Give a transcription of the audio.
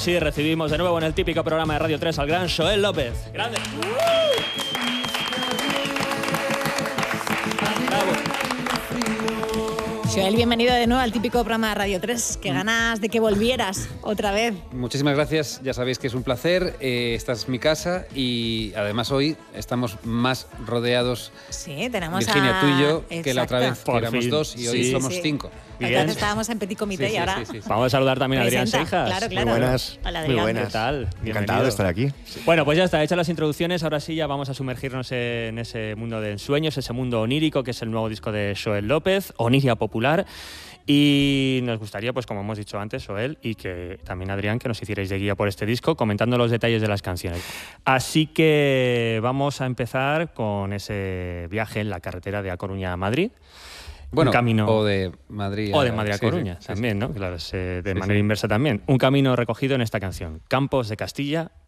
sí, recibimos de nuevo en el típico programa de Radio 3 al gran Xoel López. ¡Grande! ¡Bravo! Xoel, bienvenido de nuevo al típico programa de Radio 3. Qué ganas de que volvieras otra vez. Muchísimas gracias, ya sabéis que es un placer, esta es mi casa y además hoy estamos más rodeados, Sí, tenemos Virginia, tú y yo, Exacto. que la otra vez, que Por éramos fin. 2 y hoy Sí. somos Sí. 5. La Bien. otra vez estábamos en Petit Comité y ahora... Vamos a saludar también a Adrián presenta. Seijas. Claro, claro. Muy buenas. Hola, Muy Adrián. buenas. ¿Qué tal? Encantado Bienvenido. de estar aquí. Bueno, pues ya está, hechas las introducciones, ahora sí ya vamos a sumergirnos en ese mundo de ensueños, ese mundo onírico, que es el nuevo disco de Xoel López, Oniria Popular. Y nos gustaría, pues como hemos dicho antes, Xoel, y que también Adrián, que nos hicierais de guía por este disco, comentando los detalles de las canciones. Así que vamos a empezar con ese viaje en la carretera de A Coruña a Madrid. Bueno, Un camino... o de Madrid O de Madrid a Coruña, sí, también, ¿no? Claro, es, de Sí, manera sí. inversa también. Un camino recogido en esta canción, Campos de Castilla